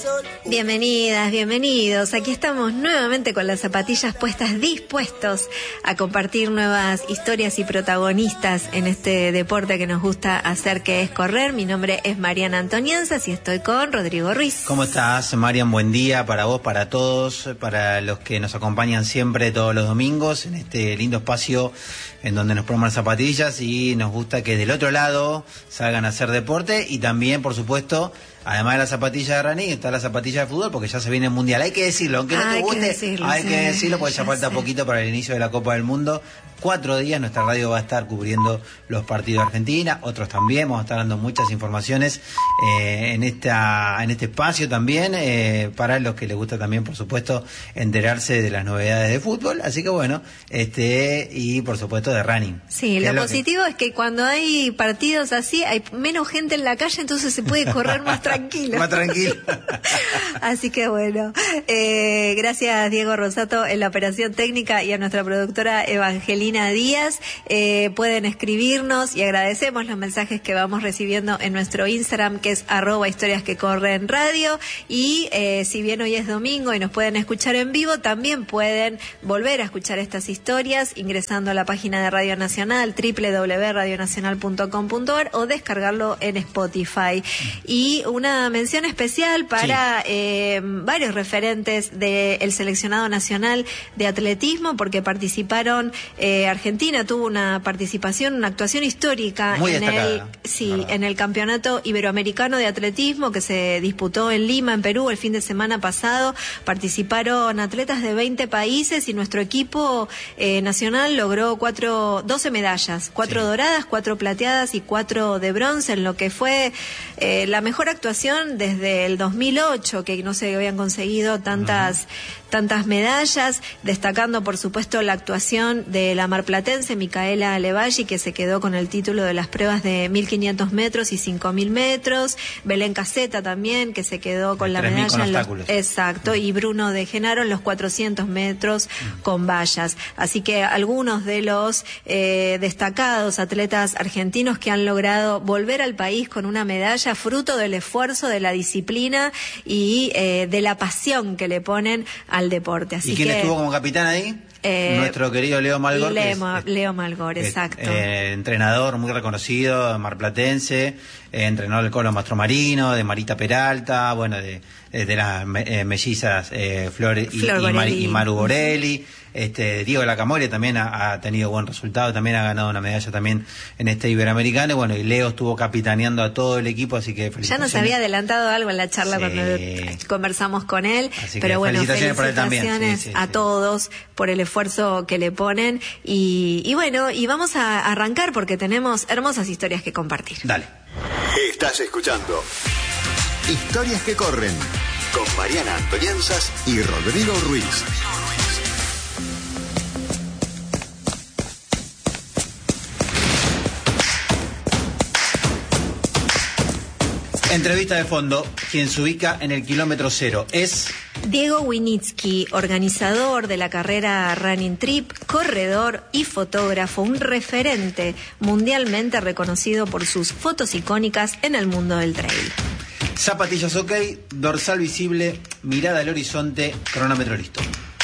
Bienvenidas, bienvenidos. Aquí estamos nuevamente con las zapatillas puestas, dispuestos a compartir nuevas historias y protagonistas en este deporte que nos gusta hacer, que es correr. Mi nombre es Mariana Antonianzas y estoy con Rodrigo Ruiz. ¿Cómo estás, Marian? Buen día para vos, para todos, para los que nos acompañan siempre todos los domingos en este lindo espacio en donde nos ponemos las zapatillas y nos gusta que del otro lado salgan a hacer deporte y también, por supuesto, además de la zapatilla de running, está la zapatilla de fútbol, porque ya se viene el Mundial. Hay que decirlo, aunque no te guste, hay que decirlo porque ya falta poquito para el inicio de la Copa del Mundo. 4 días nuestra radio va a estar cubriendo los partidos de Argentina, otros también, vamos a estar dando muchas informaciones en este espacio también, para los que les gusta también, por supuesto, enterarse de las novedades de fútbol, así que bueno, y por supuesto de running. Sí, lo positivo es que cuando hay partidos así, hay menos gente en la calle, entonces se puede correr más tranquilo. Más tranquilo. Así que bueno, gracias Diego Rosato en la operación técnica y a nuestra productora Evangelina Díaz. Pueden escribirnos y agradecemos los mensajes que vamos recibiendo en nuestro Instagram, que es @historiasquecorrenradio, y si bien hoy es domingo y nos pueden escuchar en vivo, también pueden volver a escuchar estas historias ingresando a la página de Radio Nacional, www.radionacional.com.ar, o descargarlo en Spotify. Y una mención especial para varios referentes del seleccionado nacional de atletismo, porque participaron, Argentina tuvo una participación, una actuación histórica en el Campeonato Iberoamericano de Atletismo que se disputó en Lima, en Perú, el fin de semana pasado. Participaron atletas de 20 países y nuestro equipo nacional logró 12 medallas, 4 doradas, 4 plateadas y 4 de bronce, en lo que fue la mejor actuación desde el 2008, que no se habían conseguido tantas medallas, destacando por supuesto la actuación de la marplatense Micaela Levalli, que se quedó con el título de las pruebas de 1500 metros y 5000 metros, Belén Caseta también, que se quedó con la medalla en los, y Bruno de Genaro en los 400 metros con vallas. Así que algunos de los destacados atletas argentinos que han logrado volver al país con una medalla, fruto del esfuerzo, de la disciplina y de la pasión que le ponen al deporte. Así ¿Y quién estuvo como capitán ahí? Nuestro querido Leo Malgor. Leo Malgor, exacto. Entrenador muy reconocido, marplatense, entrenador del Colo Mastromarino, de Marita Peralta, bueno, de las mellizas Flor y Maru Borelli. Diego Lacamore también ha tenido buen resultado, también ha ganado una medalla también en este Iberoamericano, y bueno, y Leo estuvo capitaneando a todo el equipo, así que felicitaciones. Ya nos había adelantado algo en la charla cuando conversamos con él, así pero bueno, felicitaciones a todos por el esfuerzo que le ponen, y bueno, y vamos a arrancar porque tenemos hermosas historias que compartir. Dale. Estás escuchando Historias que corren con Mariana Antonianzas y Rodrigo Ruiz. Entrevista de fondo, quien se ubica en el kilómetro 0 es Diego Winitsky, organizador de la carrera Running Trip, corredor y fotógrafo, un referente mundialmente reconocido por sus fotos icónicas en el mundo del trail. Zapatillas ok, dorsal visible, mirada al horizonte, cronómetro listo.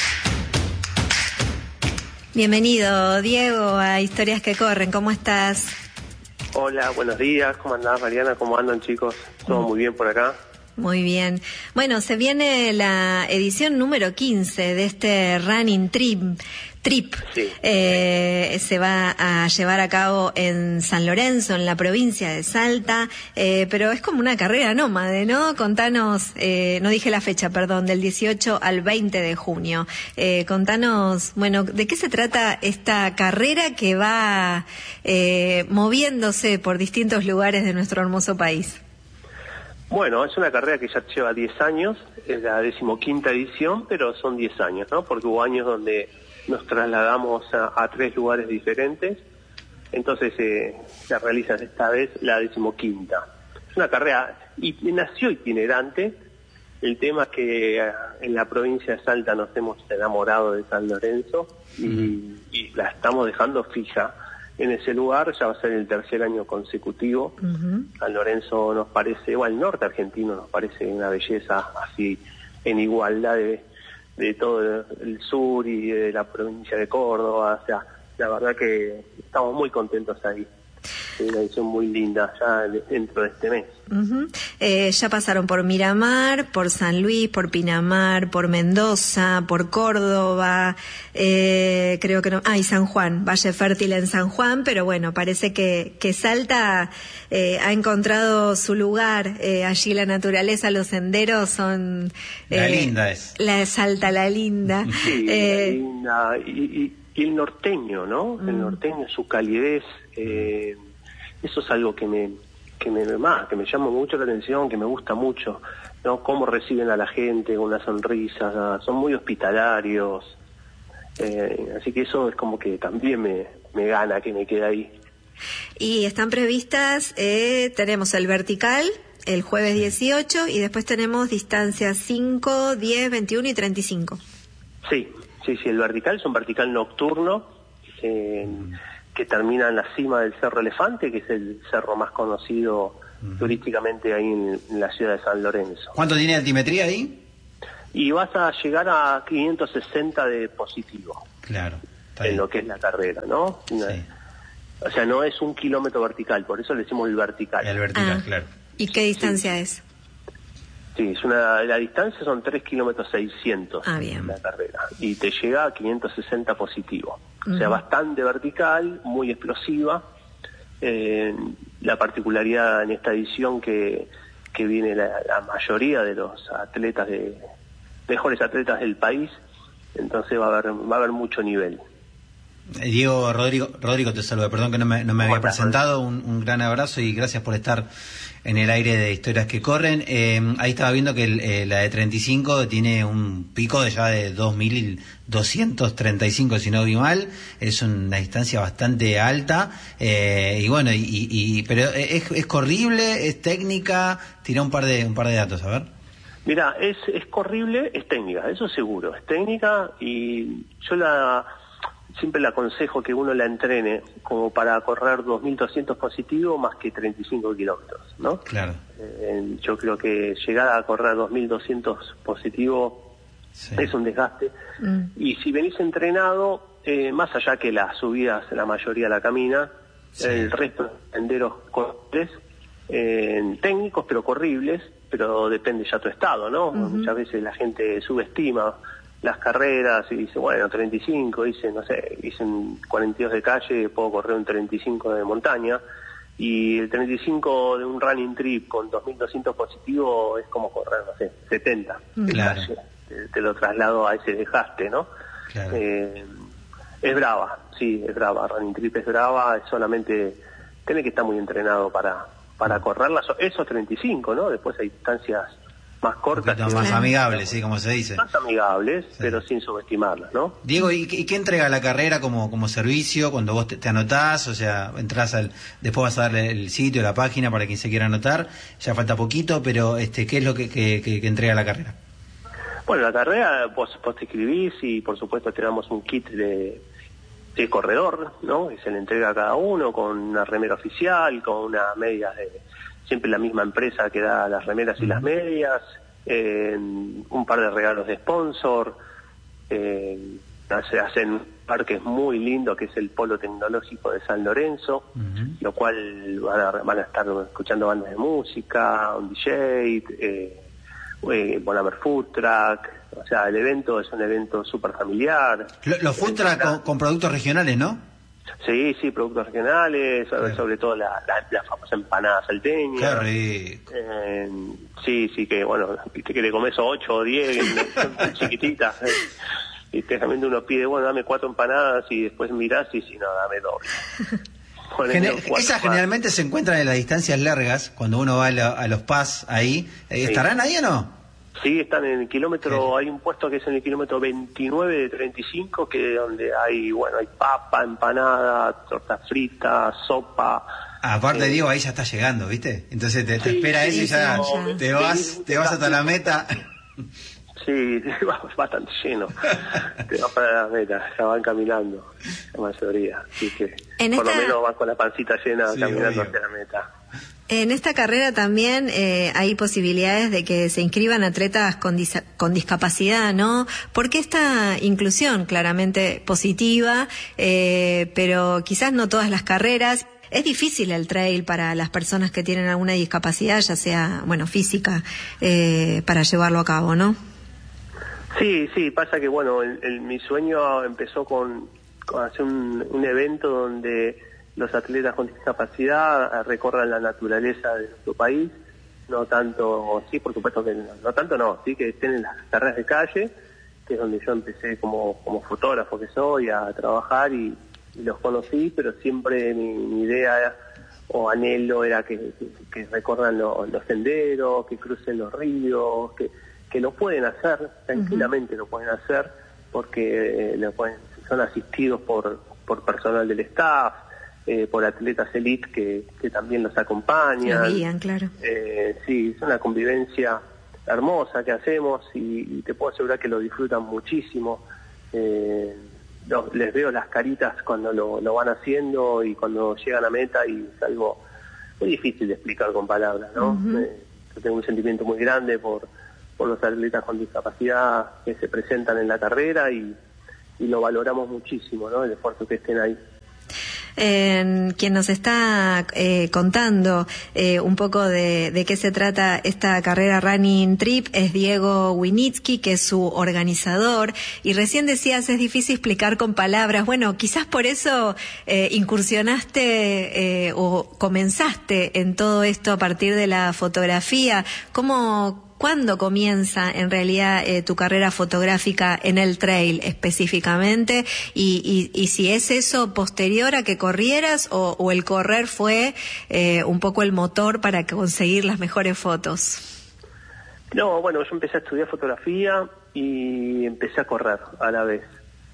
Bienvenido, Diego, a Historias que Corren. ¿Cómo estás? Hola, buenos días. ¿Cómo andás, Mariana? ¿Cómo andan, chicos? ¿Todo muy bien por acá? Muy bien. Bueno, se viene la edición número 15 de este Running Trip. Sí. Se va a llevar a cabo en San Lorenzo, en la provincia de Salta, pero es como una carrera nómade, ¿no? Contanos, no dije la fecha, perdón, del 18 al 20 de junio. Contanos, bueno, ¿de qué se trata esta carrera que va moviéndose por distintos lugares de nuestro hermoso país? Bueno, es una carrera que ya lleva 10 años, es la 15ª edición, pero son 10 años, ¿no? Porque hubo años donde nos trasladamos a 3 lugares diferentes, entonces se realiza esta vez la 15ª. Es una carrera, y nació itinerante. El tema es que en la provincia de Salta nos hemos enamorado de San Lorenzo y la estamos dejando fija. en ese lugar, ya va a ser el tercer año consecutivo. San Lorenzo nos parece, el norte argentino nos parece una belleza así en igualdad de todo el sur y de la provincia de Córdoba, o sea, la verdad que estamos muy contentos ahí. Es una edición muy linda ya dentro de este mes. Ya pasaron por Miramar, por San Luis, por Pinamar, por Mendoza, por Córdoba, creo que no, y San Juan, Valle Fértil en San Juan, pero bueno, parece que Salta ha encontrado su lugar, allí la naturaleza, los senderos son... La linda es. La Salta, la linda. Sí, la linda, y el norteño, ¿no? El norteño, su calidez, eso es algo que me llama mucho la atención, que me gusta mucho, ¿no? Cómo reciben a la gente con una sonrisa, son muy hospitalarios, así que eso es como que también me gana que me quede ahí. Y están previstas, tenemos el vertical el jueves 18 y después tenemos distancias 5, 10, 21 y 35. Sí, el vertical es un vertical nocturno, que termina en la cima del Cerro Elefante, que es el cerro más conocido turísticamente ahí en la ciudad de San Lorenzo. ¿Cuánto tiene de altimetría ahí? Y vas a llegar a 560 de positivo. Claro. En lo que es la carrera, ¿no? Sí. O sea, no es 1 kilómetro vertical, por eso le decimos el vertical. El vertical, claro. ¿Y qué distancia es? Sí, la distancia son 3 kilómetros 600 bien. La carrera, y te llega a 560 positivo. O sea, bastante vertical, muy explosiva. La particularidad en esta edición que viene la mayoría de los atletas mejores atletas del país, entonces va a haber mucho nivel. Diego, Rodrigo te saluda, perdón que no me había presentado, un gran abrazo y gracias por estar en el aire de Historias que Corren. Ahí estaba viendo que la de 35 tiene un pico de ya de 2.235, si no vi mal, es una distancia bastante alta, y bueno, pero es corrible, es técnica, tira un par de datos, a ver. Mira, es corrible, es técnica, eso seguro, es técnica, y yo siempre le aconsejo que uno la entrene como para correr 2.200 positivo más que 35 kilómetros, ¿no? Claro. Yo creo que llegar a correr 2.200 positivo es un desgaste. Y si venís entrenado, más allá que las subidas, la mayoría la camina, el resto de senderos corribles, técnicos pero corribles, pero depende ya tu estado, ¿no? Muchas veces la gente subestima las carreras y dice, 35, hice 42 de calle, puedo correr un 35 de montaña, y el 35 de un running trip con 2.200 positivo es como correr, 70 de calle. Te lo traslado a ese desgaste, ¿no? Claro. Es brava, running trip es brava, es solamente tenés que estar muy entrenado para correrlas, esos 35, ¿no? Después hay distancias más cortas, más amigables, sí, como se dice. Más amigables, pero sin subestimarlas, ¿no? Diego, ¿y qué entrega la carrera como servicio cuando vos te anotás? O sea, entras después vas a darle el sitio, la página para quien se quiera anotar, ya falta poquito, pero ¿qué es lo que entrega la carrera? Bueno, la carrera vos te inscribís y por supuesto te damos un kit de corredor, ¿no? Que se le entrega a cada uno con una remera oficial, con unas medias siempre la misma empresa que da las remeras y las medias, un par de regalos de sponsor, hacen parques muy lindo que es el Polo Tecnológico de San Lorenzo, lo cual van a estar escuchando bandas de música, un DJ, Bonamer Food Truck, o sea, el evento es un evento súper familiar. Los food truck con productos regionales, ¿no? Sí, productos regionales, sobre todo la famosa empanada salteña. Qué rico. Sí, que bueno, viste que le comes 8 o 10, chiquititas. Y realmente uno pide, dame 4 empanadas y después mirás y si no, dame 2. Esas generalmente se encuentran en las distancias largas, cuando uno va a los PAS ahí. ¿Estarán ahí o no? Sí, están en el kilómetro, hay un puesto que es en el kilómetro 29 de 35, que donde hay papa, empanada, torta frita, sopa. Aparte, Diego, ahí ya está llegando, ¿viste? Entonces te espera eso y ya te vas hasta la meta. Sí, bastante lleno. Te vas para la meta, ya van caminando, la mayoría. Así que por lo menos van con la pancita llena, sí, caminando hacia la meta. En esta carrera también hay posibilidades de que se inscriban atletas con discapacidad, ¿no? Porque esta inclusión claramente positiva, pero quizás no todas las carreras. Es difícil el trail para las personas que tienen alguna discapacidad, ya sea, bueno, física, para llevarlo a cabo, ¿no? Sí, pasa que, bueno, mi sueño empezó con hacer un evento donde los atletas con discapacidad recorran la naturaleza de nuestro país, no tanto, sí, por supuesto que no tanto, no, sí, que estén en las carreras de calle, que es donde yo empecé como fotógrafo que soy a trabajar y los conocí, pero siempre mi idea o anhelo era que recorran los senderos, que crucen los ríos, que lo pueden hacer, tranquilamente lo pueden hacer, porque son asistidos por personal del staff, por atletas elite que también los acompañan. Lo guían, claro. Sí, es una convivencia hermosa que hacemos y te puedo asegurar que lo disfrutan muchísimo. Les veo las caritas cuando lo van haciendo y cuando llegan a meta, y es algo muy difícil de explicar con palabras, ¿no? Yo tengo un sentimiento muy grande por los atletas con discapacidad que se presentan en la carrera y lo valoramos muchísimo, ¿no? El esfuerzo que estén ahí. Quien nos está contando un poco de qué se trata esta carrera Running Trip es Diego Winitsky, que es su organizador, y recién decías, es difícil explicar con palabras. Bueno, quizás por eso incursionaste o comenzaste en todo esto a partir de la fotografía. ¿Cuándo comienza en realidad tu carrera fotográfica en el trail específicamente? Y si es eso posterior a que corrieras o el correr fue un poco el motor para conseguir las mejores fotos. No, bueno, yo empecé a estudiar fotografía y empecé a correr a la vez.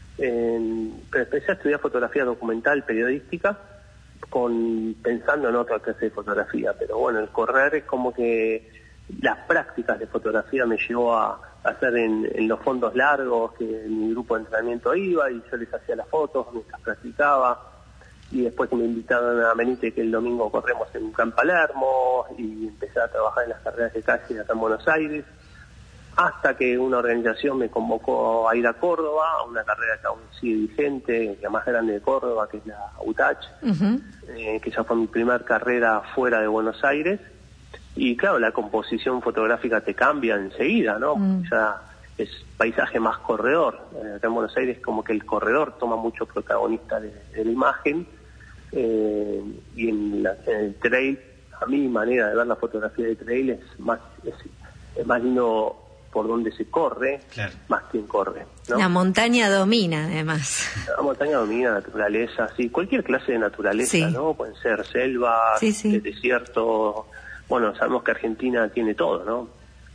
Empecé a estudiar fotografía documental, periodística, pensando en otra clase de fotografía, pero bueno, el correr es como que las prácticas de fotografía me llevó a hacer en los fondos largos que mi grupo de entrenamiento iba y yo les hacía las fotos mientras practicaba, y después me invitaron a Menite, que el domingo corremos en Gran Palermo, y empecé a trabajar en las carreras de calle acá en Buenos Aires, hasta que una organización me convocó a ir a Córdoba, a una carrera que aún sigue vigente, la más grande de Córdoba, que es la UTACH, que ya fue mi primer carrera fuera de Buenos Aires. Y claro, la composición fotográfica te cambia enseguida, ¿no? Ya es paisaje más corredor. Acá en Buenos Aires como que el corredor toma mucho protagonista de la imagen, y en el trail, a mi manera de ver la fotografía de trail es más lindo por donde se corre, claro, más quien corre, ¿no? La montaña domina, además. La montaña domina, naturaleza, sí, cualquier clase de naturaleza, sí, ¿no? Pueden ser selvas, sí. Desierto. Bueno, sabemos que Argentina tiene todo, ¿no?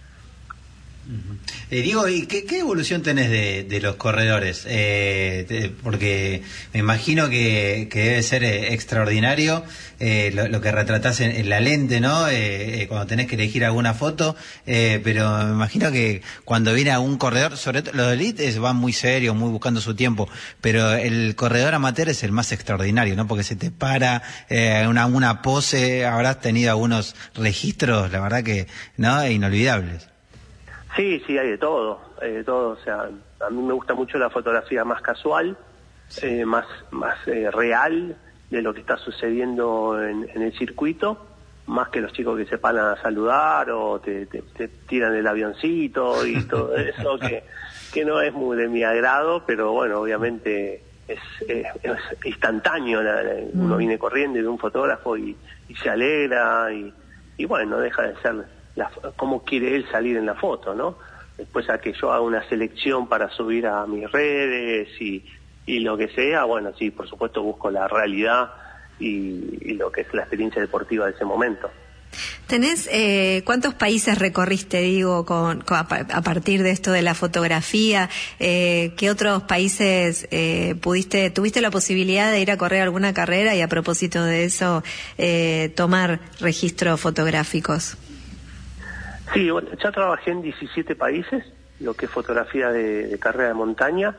Diego, ¿y qué evolución tenés de los corredores? Porque me imagino que debe ser extraordinario lo que retratás en la lente, ¿no? Cuando tenés que elegir alguna foto, pero me imagino que cuando viene a un corredor, sobre todo los de elite van muy serios, muy buscando su tiempo, pero el corredor amateur es el más extraordinario, ¿no? Porque se te para una pose, habrás tenido algunos registros, la verdad que, ¿no? Inolvidables. Sí, hay de todo, o sea, a mí me gusta mucho la fotografía más casual, sí, más real de lo que está sucediendo en el circuito, más que los chicos que se paran a saludar o te tiran el avioncito y todo eso, que no es muy de mi agrado, pero bueno, obviamente es instantáneo, uno viene corriendo de un fotógrafo y se alegra y bueno, no deja de ser cómo quiere él salir en la foto, ¿no? Después a que yo haga una selección para subir a mis redes y lo que sea, bueno, sí, por supuesto busco la realidad y lo que es la experiencia deportiva de ese momento. ¿Tenés cuántos países recorriste, digo, a partir de esto de la fotografía? ¿Qué otros países tuviste la posibilidad de ir a correr alguna carrera y a propósito de eso tomar registros fotográficos? Sí, bueno, ya trabajé en 17 países, lo que es fotografía de carrera de montaña,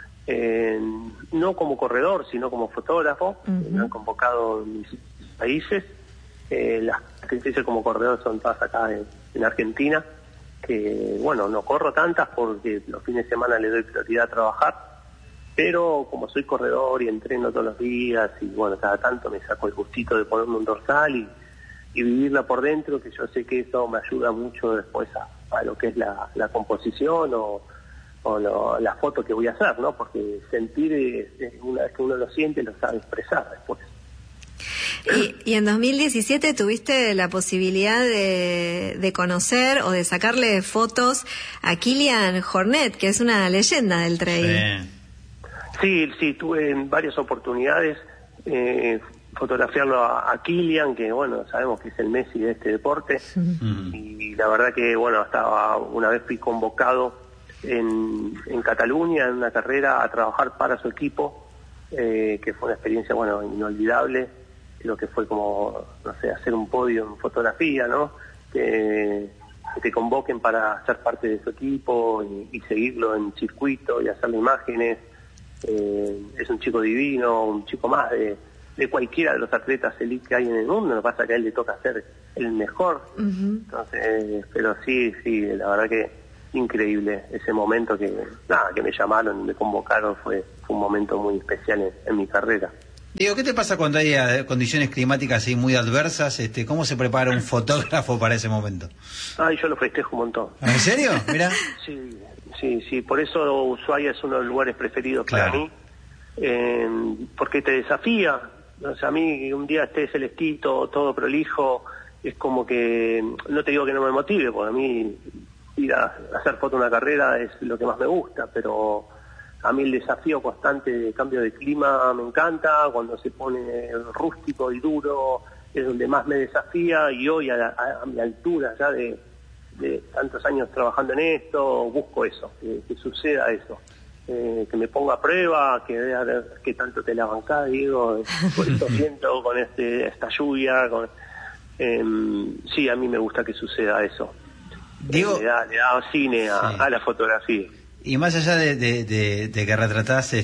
no como corredor, sino como fotógrafo. Me han convocado en mis países. Las que hice como corredor son todas acá en Argentina, que bueno, no corro tantas porque los fines de semana le doy prioridad a trabajar, pero como soy corredor y entreno todos los días y bueno, cada tanto me saco el gustito de ponerme un dorsal y vivirla por dentro, que yo sé que eso me ayuda mucho después a lo que es la composición o la foto que voy a hacer, ¿no? Porque sentir, una vez que uno lo siente, lo sabe expresar después. Y en 2017 tuviste la posibilidad de conocer o de sacarle fotos a Kilian Jornet, que es una leyenda del trail. Sí, tuve en varias oportunidades fotografiarlo a Kilian, que bueno, sabemos que es el Messi de este deporte, y la verdad que bueno, hasta una vez fui convocado en Cataluña en una carrera a trabajar para su equipo, que fue una experiencia bueno, inolvidable. Creo que fue como, no sé, hacer un podio en fotografía, ¿no? Que te convoquen para ser parte de su equipo y seguirlo en circuito y hacerle imágenes. Es un chico divino, un chico más de cualquiera de los atletas elite que hay en el mundo. Lo que pasa es que a él le toca ser el mejor. Entonces, pero sí, la verdad que increíble ese momento que me llamaron y me convocaron. Fue un momento muy especial en mi carrera. Diego, ¿qué te pasa cuando hay condiciones climáticas así muy adversas? ¿Cómo se prepara un fotógrafo para ese momento? Yo lo festejo un montón. ¿En serio? Mirá. Sí, por eso Ushuaia es uno de los lugares preferidos para mí, porque te desafía. O sea, a mí un día esté celestito, todo prolijo, es como que, no te digo que no me motive, porque a mí ir a hacer foto en una carrera es lo que más me gusta, pero a mí el desafío constante de cambio de clima me encanta. Cuando se pone rústico y duro es donde más me desafía, y hoy a mi altura ya de tantos años trabajando en esto, busco eso, que suceda eso, que me ponga a prueba, que vea que tanto te la bancás, Diego, por eso siento con esta lluvia, sí, a mí me gusta que suceda eso. Diego, le da cine a la fotografía. Y más allá de que retratás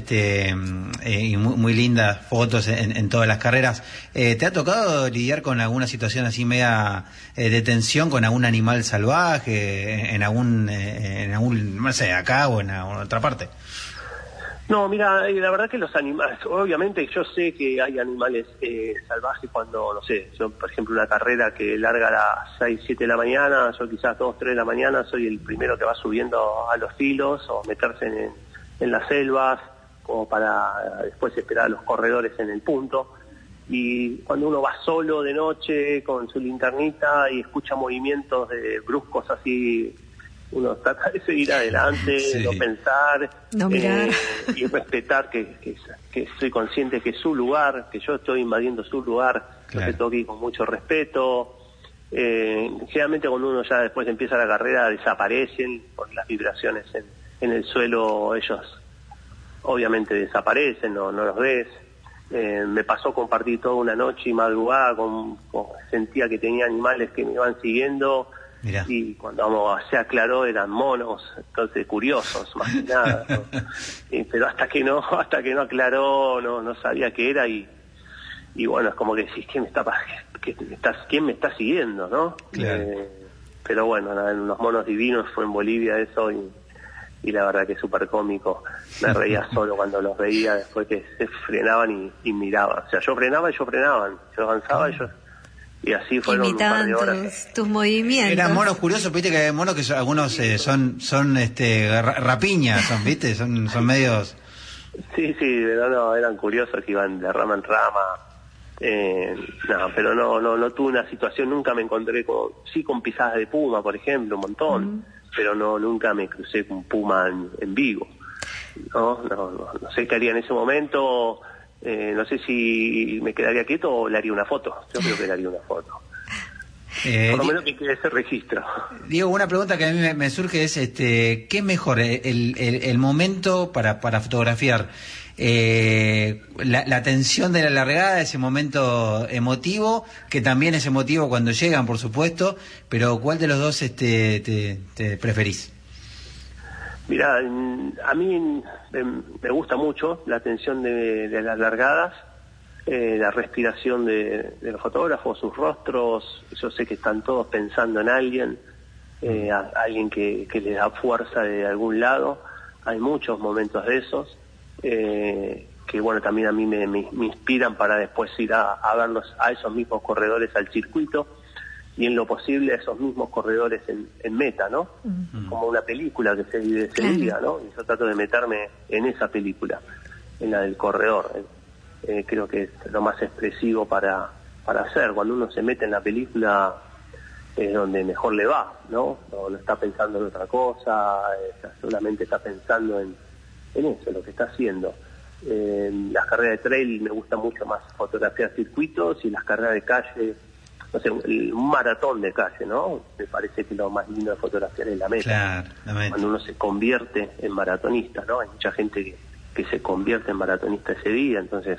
y muy lindas fotos en todas las carreras, ¿te ha tocado lidiar con alguna situación así media de tensión con algún animal salvaje en algún no sé, acá o en otra parte? No, mira, la verdad que los animales, obviamente yo sé que hay animales salvajes cuando, no sé, yo por ejemplo una carrera que larga a las 6, 7 de la mañana, yo quizás 2, 3 de la mañana soy el primero que va subiendo a los filos o meterse en las selvas como para después esperar a los corredores en el punto. Y cuando uno va solo de noche con su linternita y escucha movimientos bruscos así, uno trata de seguir adelante, no pensar, no mirar, y respetar que soy consciente que es su lugar, que yo estoy invadiendo su lugar, claro. Que tengo que ir con mucho respeto. Generalmente cuando uno ya después empieza la carrera desaparecen por las vibraciones en el suelo, ellos obviamente desaparecen, no los ves. Me pasó compartir toda una noche y madrugada sentía que tenía animales que me iban siguiendo. Mirá. Y cuando se aclaró eran monos, entonces curiosos más que nada, ¿no? Pero hasta que no aclaró no sabía qué era y bueno, es como que decís, ¿quién me está siguiendo, no? Claro. Pero bueno, en los monos divinos fue en Bolivia eso y la verdad que es súper cómico. Me reía solo cuando los veía después que se frenaban y miraban. O sea, yo frenaba y ellos frenaban, yo avanzaba y así fueron imitaban un par de horas. tus movimientos. Eran monos curiosos, viste que hay monos que algunos son rapiñas, viste, son medios. Sí, no, eran curiosos que iban de rama en rama. Pero no tuve una situación, nunca me encontré con pisadas de puma, por ejemplo, un montón, pero nunca me crucé con un puma en vivo. No sé qué haría en ese momento. No sé si me quedaría quieto o le haría una foto. Yo creo que le haría una foto. Por lo menos que quede ese registro. Diego, una pregunta que a mí me surge es, ¿qué es mejor? El momento para fotografiar, la tensión de la largada, ese momento emotivo, que también es emotivo cuando llegan, por supuesto, pero ¿cuál de los dos te preferís? Mirá, a mí me gusta mucho la atención de las largadas, la respiración de los fotógrafos, sus rostros. Yo sé que están todos pensando en alguien, alguien que les da fuerza de algún lado. Hay muchos momentos de esos que bueno, también a mí me inspiran para después ir a verlos a esos mismos corredores al circuito, y en lo posible a esos mismos corredores en meta, ¿no? Como una película que se diga, ¿no? Y yo trato de meterme en esa película, en la del corredor. Creo que es lo más expresivo para hacer. Cuando uno se mete en la película es donde mejor le va, ¿no? No está pensando en otra cosa, solamente está pensando en eso, lo que está haciendo. Las carreras de trail me gusta mucho más fotografiar circuitos, y las carreras de calle, no sé, un maratón de calle, ¿no? Me parece que lo más lindo de fotografiar es la meta. Claro, la meta. Cuando uno se convierte en maratonista, ¿no? Hay mucha gente que se convierte en maratonista ese día, entonces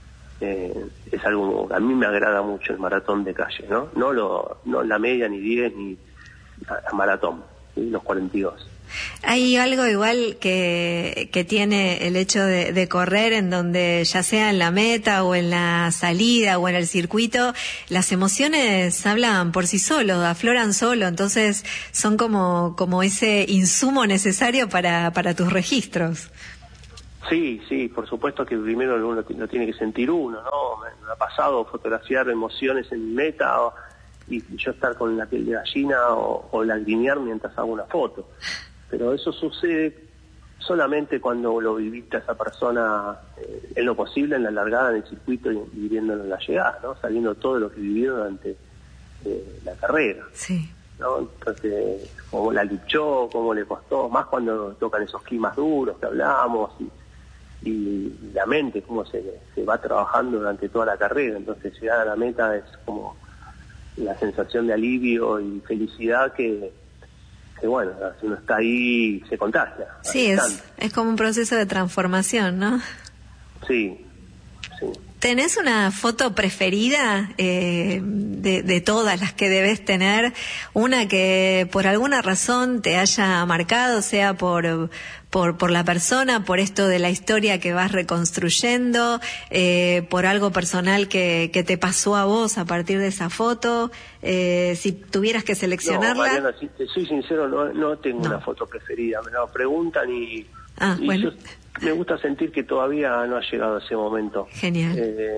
es algo, a mí me agrada mucho el maratón de calle, ¿no? No la media, ni 10, ni la maratón, ¿sí? Los 42. Hay algo igual que tiene el hecho de correr, en donde ya sea en la meta o en la salida o en el circuito, las emociones hablan por sí solos, afloran solo, entonces son como ese insumo necesario para tus registros. Sí, por supuesto que primero uno lo tiene que sentir uno, ¿no? Me ha pasado fotografiar emociones en meta y yo estar con la piel de gallina o lagrimear mientras hago una foto. Pero eso sucede solamente cuando lo viviste a esa persona en lo posible, en la largada, en el circuito, y viviéndolo en la llegada, ¿no? Sabiendo todo lo que vivió durante la carrera. Sí. ¿No? Entonces, cómo la luchó, cómo le costó, más cuando tocan esos climas duros que hablamos, y la mente, cómo se va trabajando durante toda la carrera. Entonces, llegar a la meta es como la sensación de alivio y felicidad que bueno, si uno está ahí se contagia. Sí, es como un proceso de transformación, ¿no? Sí. ¿Tenés una foto preferida de todas las que debes tener? Una que por alguna razón te haya marcado, sea por la persona, por esto de la historia que vas reconstruyendo, por algo personal que te pasó a vos a partir de esa foto. Si tuvieras que seleccionarla. No, Mariana, si te soy sincero, no tengo una foto preferida. Me lo preguntan y bueno. Yo me gusta sentir que todavía no ha llegado ese momento. Genial.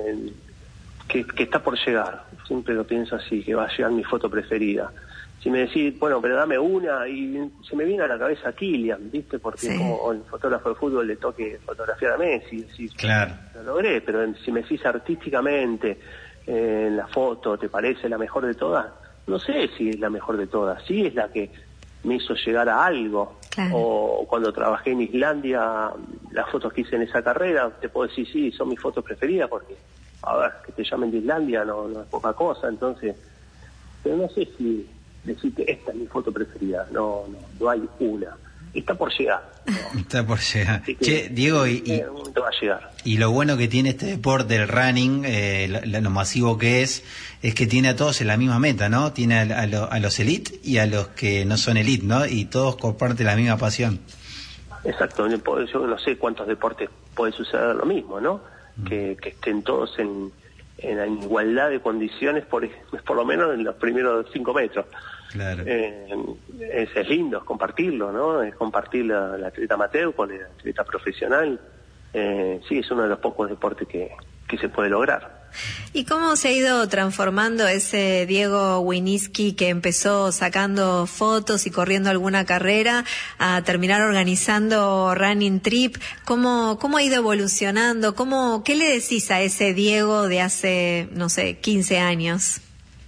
Que está por llegar. Siempre lo pienso así, que va a llegar mi foto preferida. Si me decís, bueno, pero dame una, y se me viene a la cabeza Kylian, ¿viste? Porque sí, como el fotógrafo de fútbol le toque fotografiar a Messi. Claro. Lo logré, pero si me decís artísticamente, en la foto, ¿te parece la mejor de todas? No sé si es la mejor de todas. Sí es la que me hizo llegar a algo. Claro. O cuando trabajé en Islandia, las fotos que hice en esa carrera, te puedo decir, sí, son mis fotos preferidas, porque, a ver, que te llamen de Islandia no es poca cosa, entonces, pero no sé si decirte, esta es mi foto preferida, no hay una. Está por llegar, ¿no? Está por llegar. Que, Che, Diego, en un momento va a llegar. Y lo bueno que tiene este deporte, el running, lo masivo que es que tiene a todos en la misma meta, ¿no? Tiene a los elite y a los que no son elite, ¿no? Y todos comparten la misma pasión. Exacto. Yo no sé cuántos deportes puede suceder lo mismo, ¿no? Que estén todos en igualdad de condiciones, por lo menos en los primeros 5 metros. Claro. Es lindo, es compartirlo, ¿no? Es compartir la atleta amateur con el atleta profesional. Sí, es uno de los pocos deportes que se puede lograr. ¿Y cómo se ha ido transformando ese Diego Winiski que empezó sacando fotos y corriendo alguna carrera a terminar organizando running trip? ¿Cómo ha ido evolucionando? ¿Qué le decís a ese Diego de hace, no sé, 15 años?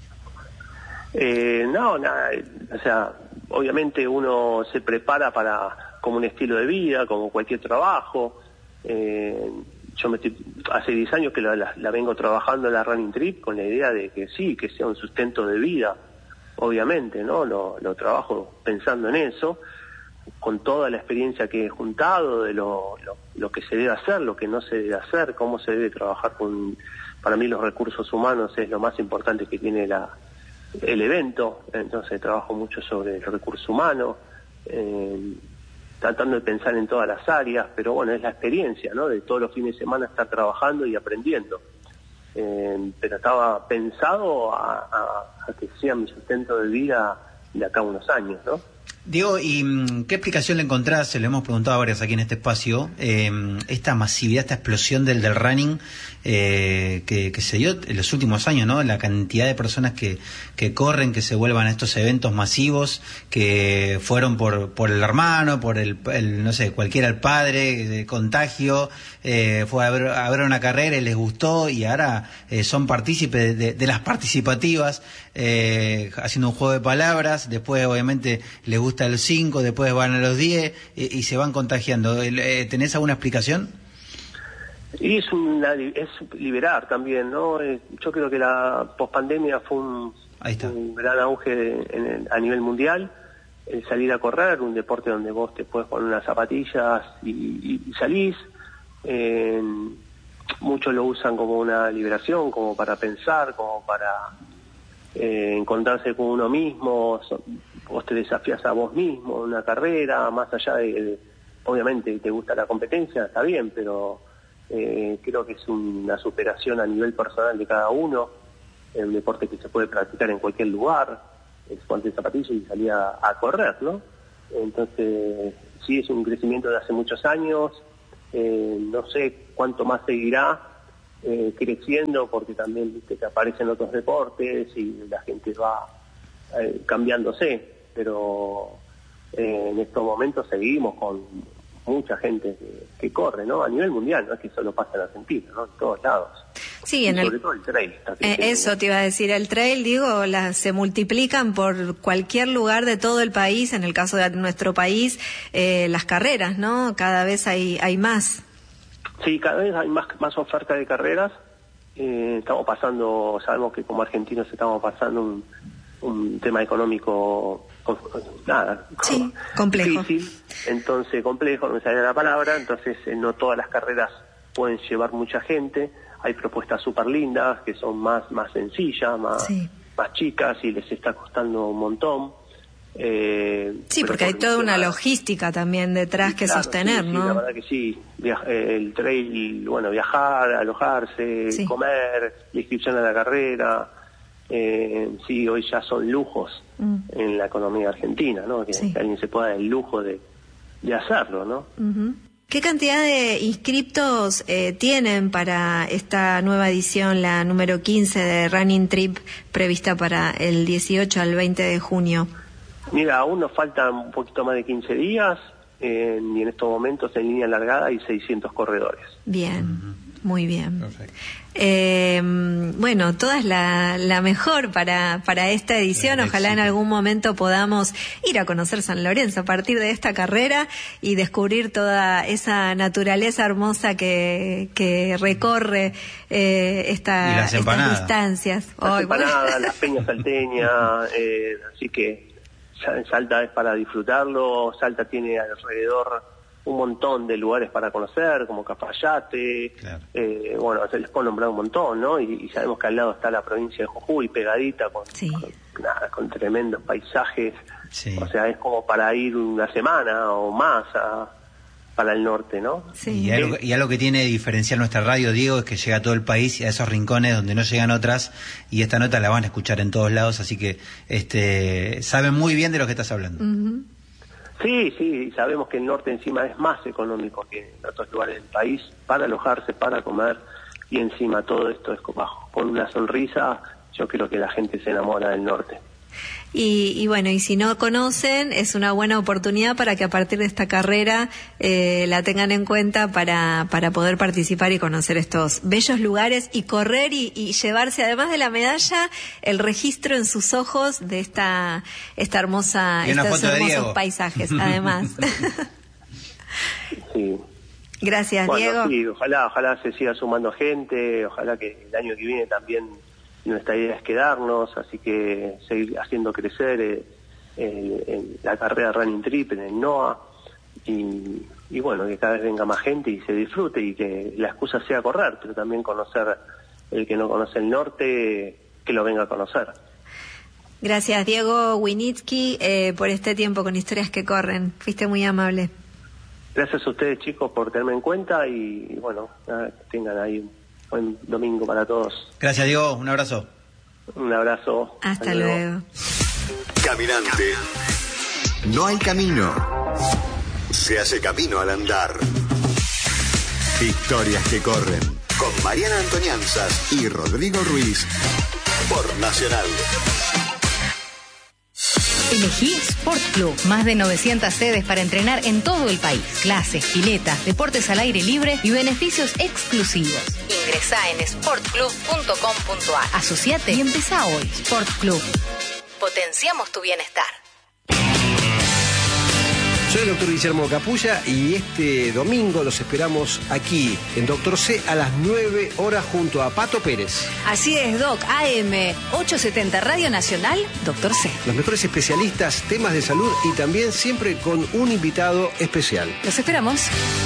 Nada, o sea, obviamente uno se prepara como un estilo de vida, como cualquier trabajo. Yo hace 10 años que la vengo trabajando en la running trip con la idea de que sí, que sea un sustento de vida, obviamente, ¿no? Lo trabajo pensando en eso, con toda la experiencia que he juntado de lo que se debe hacer, lo que no se debe hacer, cómo se debe trabajar para mí los recursos humanos es lo más importante que tiene el evento, entonces trabajo mucho sobre el recurso humano, tratando de pensar en todas las áreas, pero bueno, es la experiencia, ¿no? De todos los fines de semana estar trabajando y aprendiendo. Pero estaba pensado a que sea mi sustento de vida de acá a unos años, ¿no? Diego, ¿y qué explicación le encontrás? Se lo hemos preguntado a varias aquí en este espacio, esta masividad, esta explosión del running que se dio en los últimos años, ¿no? La cantidad de personas que corren, que se vuelvan a estos eventos masivos, que fueron por el hermano, por el no sé, cualquiera, el padre, de contagio, fue a ver una carrera y les gustó, y ahora son partícipes de las participativas, haciendo un juego de palabras. Después obviamente les gusta el 5, después van a los 10 y se van contagiando. ¿Tenés alguna explicación? Y es liberar también, ¿no? Yo creo que la pospandemia fue un gran auge a nivel mundial, el salir a correr, un deporte donde vos te puedes poner unas zapatillas y salís. Muchos lo usan como una liberación, como para pensar, como para encontrarse con uno mismo. Vos te desafías a vos mismo en una carrera, más allá de obviamente te gusta la competencia, está bien, pero creo que es una superación a nivel personal de cada uno, un deporte que se puede practicar en cualquier lugar, ponte zapatillas y salir a correr, ¿no? Entonces, sí, es un crecimiento de hace muchos años, no sé cuánto más seguirá creciendo, porque también viste que aparecen otros deportes y la gente va cambiándose, pero en estos momentos seguimos con mucha gente que corre, ¿no? A nivel mundial, no es que solo pasa en Argentina, ¿no? En todos lados. Sí, sobre todo el trail. Eso te iba a decir, el trail, digo, se multiplican por cualquier lugar de todo el país. En el caso de nuestro país, las carreras, ¿no? Cada vez hay más. Sí, cada vez hay más oferta de carreras. Estamos pasando, sabemos que como argentinos estamos pasando un tema económico sí, complejo. Difícil, entonces complejo, no me sale la palabra, entonces no todas las carreras pueden llevar mucha gente. Hay propuestas súper lindas que son más sencillas, más chicas, y les está costando un montón. Sí, porque hay toda una logística también detrás que sostener, ¿no? Sí, la verdad que sí. El trail, bueno, viajar, alojarse, comer, la inscripción a la carrera. Sí, hoy ya son lujos en la economía argentina, ¿no? Que alguien se pueda dar el lujo de hacerlo, ¿no? Uh-huh. ¿Qué cantidad de inscriptos tienen para esta nueva edición, la número 15 de Running Trip, prevista para el 18 al 20 de junio? Mira, aún nos faltan un poquito más de 15 días y en estos momentos en línea largada hay 600 corredores. Bien, muy bien. Perfecto. Bueno, toda es la mejor para esta edición. Ojalá en algún momento podamos ir a conocer San Lorenzo a partir de esta carrera y descubrir toda esa naturaleza hermosa que recorre estas distancias. Las empanadas, las peñas salteñas, así que Salta es para disfrutarlo. Salta tiene alrededor un montón de lugares para conocer, como Cafayate, claro. Bueno, se les puede nombrar un montón, ¿no? Y sabemos que al lado está la provincia de Jujuy, pegadita, con tremendos paisajes. Sí. O sea, es como para ir una semana o más para el norte, ¿no? Sí. Y algo que tiene de diferencial nuestra radio, Diego, es que llega a todo el país y a esos rincones donde no llegan otras, y esta nota la van a escuchar en todos lados, así que saben muy bien de lo que estás hablando. Uh-huh. Sí, sabemos que el norte encima es más económico que en otros lugares del país, para alojarse, para comer, y encima todo esto es con una sonrisa. Yo creo que la gente se enamora del norte. Y bueno, y si no conocen, es una buena oportunidad para que a partir de esta carrera la tengan en cuenta para poder participar y conocer estos bellos lugares y correr y llevarse, además de la medalla, el registro en sus ojos de estos hermosos paisajes, además. Sí. Gracias, bueno, Diego. Sí, ojalá se siga sumando gente, ojalá que el año que viene también. Nuestra idea es quedarnos, así que seguir haciendo crecer la carrera Running Trip en el NOA y bueno, que cada vez venga más gente y se disfrute, y que la excusa sea correr, pero también conocer el que no conoce el norte, que lo venga a conocer. Gracias, Diego Winitsky, por este tiempo con Historias que Corren. Fuiste muy amable. Gracias a ustedes, chicos, por tenerme en cuenta y bueno, tengan ahí un buen domingo para todos. Gracias, Diego. Un abrazo. Un abrazo. Hasta luego. Caminante. No hay camino. Se hace camino al andar. Historias que corren. Con Mariana Antonianzas y Rodrigo Ruiz. Por Nacional. Elegí Sport Club. Más de 900 sedes para entrenar en todo el país. Clases, piletas, deportes al aire libre y beneficios exclusivos. Ingresá en sportclub.com.ar. Asociate y empezá hoy. Sport Club. Potenciamos tu bienestar. Soy el doctor Guillermo Capulla y este domingo los esperamos aquí en Doctor C a las 9 horas junto a Pato Pérez. Así es, Doc. AM 870 Radio Nacional, Doctor C. Los mejores especialistas, temas de salud y también siempre con un invitado especial. Los esperamos.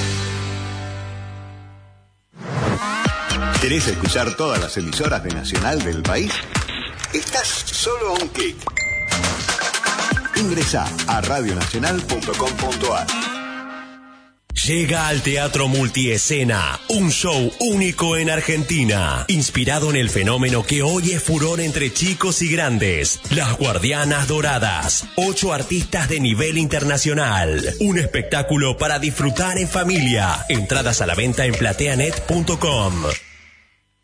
¿Querés escuchar todas las emisoras de Nacional del país? Estás solo a un clic. Ingresá a radionacional.com.ar. Llega al Teatro Multiescena, un show único en Argentina, inspirado en el fenómeno que hoy es furor entre chicos y grandes, Las Guardianas Doradas, 8 artistas de nivel internacional, un espectáculo para disfrutar en familia, entradas a la venta en plateanet.com.